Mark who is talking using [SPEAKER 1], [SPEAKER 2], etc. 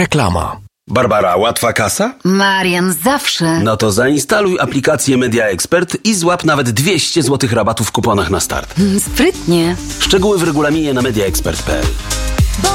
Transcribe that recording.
[SPEAKER 1] Reklama.
[SPEAKER 2] Barbara, łatwa kasa?
[SPEAKER 3] Marian, zawsze.
[SPEAKER 2] No to zainstaluj aplikację Media Expert i złap nawet 200 zł rabatu w kuponach na start.
[SPEAKER 3] Sprytnie.
[SPEAKER 2] Szczegóły w regulaminie na mediaexpert.pl.